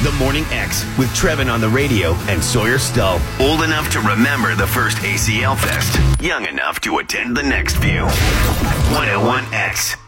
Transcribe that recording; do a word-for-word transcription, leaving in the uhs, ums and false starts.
The Morning X with Trevin on the radio and Sawyer Stull. Old enough to remember the first A C L Fest. Young enough to attend the next few. one oh one X.